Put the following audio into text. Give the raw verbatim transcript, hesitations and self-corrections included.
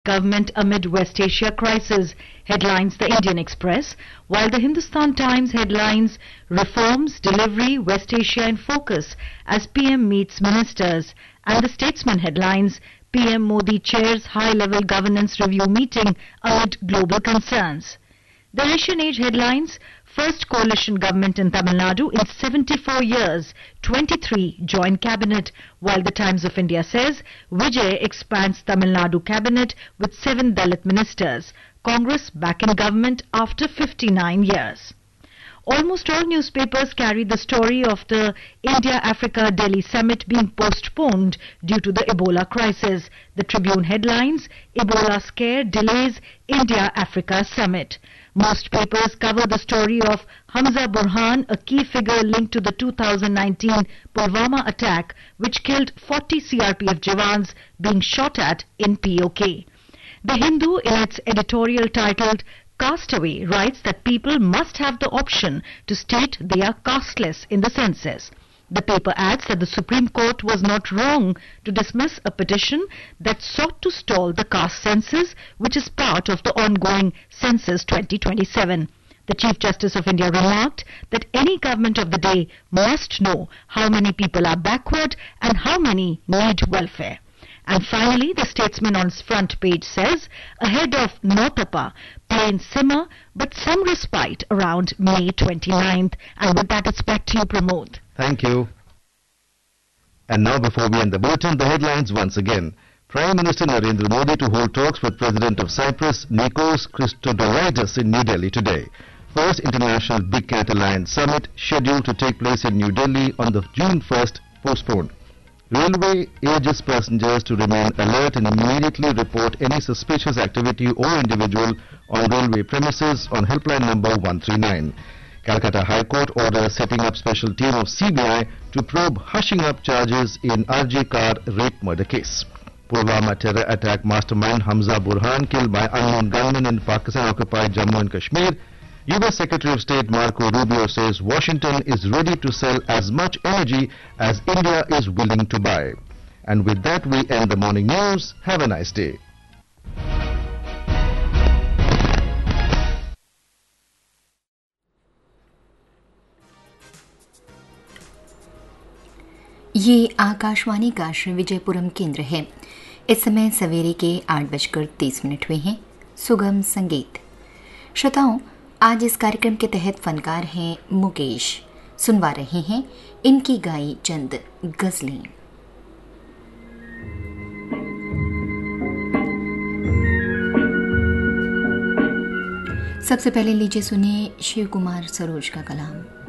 Government amid West Asia crisis, headlines the Indian Express, while the Hindustan Times headlines Reforms, Delivery, West Asia in focus as P M meets ministers, and the Statesman headlines P M Modi chairs high-level governance review meeting amid global concerns. The Asian Age headlines First coalition government in Tamil Nadu in seventy-four years, twenty-three join cabinet, while the Times of India says Vijay expands Tamil Nadu cabinet with seven Dalit ministers. Congress back in government after fifty-nine years. Almost all newspapers carry the story of the India-Africa Delhi summit being postponed due to the Ebola crisis. The Tribune headlines Ebola scare delays India-Africa summit. Most papers cover the story of Hamza Burhan, a key figure linked to the two thousand nineteen Pulwama attack, which killed forty C R P F Jawans being shot at in P O K. The Hindu, in its editorial titled Castaway, writes that people must have the option to state they are casteless in the census. The paper adds that the Supreme Court was not wrong to dismiss a petition that sought to stall the caste census, which is part of the ongoing Census twenty twenty-seven. The Chief Justice of India remarked that any government of the day must know how many people are backward and how many need welfare. And finally, the Statesman on its front page says, ahead of Notapa, plain simmer, but some respite around May twenty-ninth. And with that, it's back to you, Pramod. Thank you. And now, before we end the bulletin, the headlines once again. Prime Minister Narendra Modi to hold talks with President of Cyprus, Nikos Christodoulidis, in New Delhi today. First International Big Cat Alliance Summit, scheduled to take place in New Delhi on the June first, postponed. Railway urges passengers to remain alert and immediately report any suspicious activity or individual on railway premises on helpline number one three nine. Calcutta High Court orders setting up special team of C B I to probe hushing up charges in R J Kar rape murder case. Pulwama terror attack mastermind Hamza Burhan killed by unknown gunmen in Pakistan-occupied Jammu and Kashmir. U S Secretary of State Marco Rubio says Washington is ready to sell as much energy as India is willing to buy. And with that, we end the morning news. Have a nice day. ये आकाशवाणी का श्री विजयपुरम केंद्र है। इस समय सवेरे के आठ बजकर तीस मिनट हुए हैं। सुगम संगीत। श्रोताओं, आज इस कार्यक्रम के तहत फनकार हैं मुकेश। सुनवा रहे हैं इनकी गाई चंद गजलें। सबसे पहले लीजिए सुनिए शिव कुमार सरोज का कलाम।